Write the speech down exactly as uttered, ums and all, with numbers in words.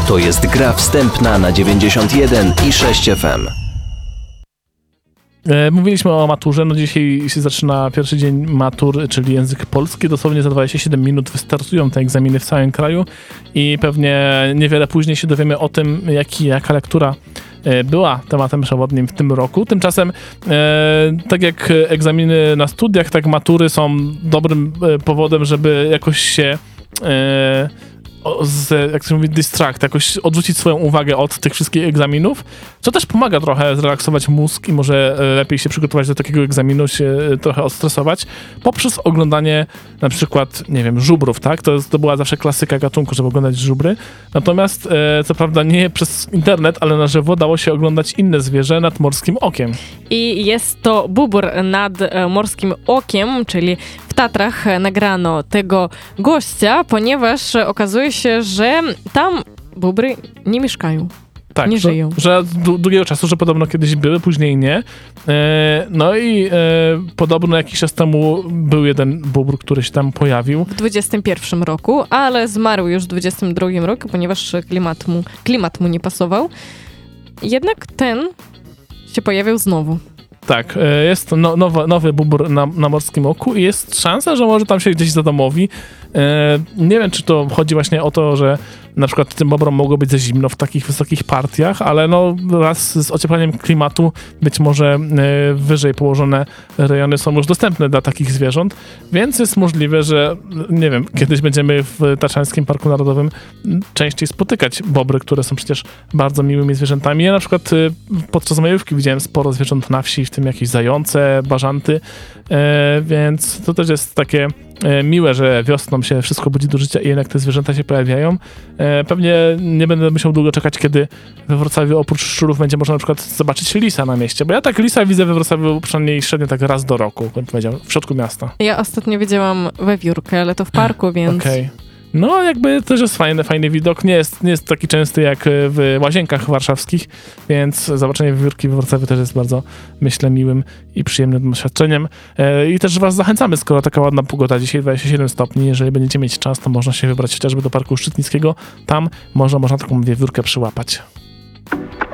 To jest gra wstępna na dziewięćdziesiąt jeden i sześć F M. Mówiliśmy o maturze, no dzisiaj się zaczyna pierwszy dzień matur, czyli język polski. Dosłownie za dwadzieścia siedem minut wystartują te egzaminy w całym kraju i pewnie niewiele później się dowiemy o tym, jaki, jaka lektura była tematem przewodnim w tym roku. Tymczasem, e, tak jak egzaminy na studiach, tak matury są dobrym e, powodem, żeby jakoś się e, Z, jak to się mówi, distract, jakoś odrzucić swoją uwagę od tych wszystkich egzaminów, co też pomaga trochę zrelaksować mózg i może lepiej się przygotować do takiego egzaminu, się trochę odstresować, poprzez oglądanie na przykład, nie wiem, żubrów, tak? To, to była zawsze klasyka gatunku, żeby oglądać żubry. Natomiast, e, co prawda nie przez internet, ale na żywo dało się oglądać inne zwierzę nad morskim okiem. I jest to bóbr nad morskim okiem, czyli w Tatrach nagrano tego gościa, ponieważ okazuje się, że tam bóbry nie mieszkają. Tak, nie że, żyją. że d- długiego czasu, że podobno kiedyś były, później nie. E, no i e, podobno jakiś czas temu był jeden bóbr, który się tam pojawił. W dwudziestym pierwszym roku, ale zmarł już w dwudziestym drugim roku, ponieważ klimat mu, klimat mu nie pasował. Jednak ten się pojawił znowu. Tak, jest no, nowy, nowy bóbr na, na morskim oku i jest szansa, że może tam się gdzieś zadomowi. E, nie wiem, czy to chodzi właśnie o to, że na przykład tym bobrom mogło być za zimno w takich wysokich partiach, ale no wraz z ocieplaniem klimatu być może e, wyżej położone rejony są już dostępne dla takich zwierząt, więc jest możliwe, że nie wiem, kiedyś będziemy w Tatrzańskim Parku Narodowym częściej spotykać bobry, które są przecież bardzo miłymi zwierzętami. Ja na przykład e, podczas majówki widziałem sporo zwierząt na wsi, w tym jakieś zające, bażanty, e, więc to też jest takie e, miłe, że wiosną się wszystko budzi do życia i jednak te zwierzęta się pojawiają. E, pewnie nie będę musiał długo czekać, kiedy we Wrocławiu oprócz szczurów będzie można na przykład zobaczyć lisa na mieście, bo ja tak lisa widzę we Wrocławiu przynajmniej średnio tak raz do roku, bym powiedział, w środku miasta. Ja ostatnio widziałam wewiórkę, ale to w parku, więc... Okej. Okay. No, jakby też jest fajny, fajny widok. Nie jest, nie jest taki częsty jak w Łazienkach warszawskich, więc zobaczenie wiewiórki w Wrocławiu też jest bardzo, myślę, miłym i przyjemnym doświadczeniem. I też was zachęcamy, skoro taka ładna pogoda, dzisiaj dwadzieścia siedem stopni, jeżeli będziecie mieć czas, to można się wybrać chociażby do Parku Szczytnickiego. Tam można, można taką wiewiórkę przyłapać.